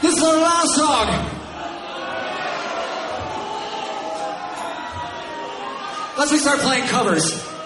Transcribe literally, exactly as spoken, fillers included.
This is our last song. Let's we start playing covers.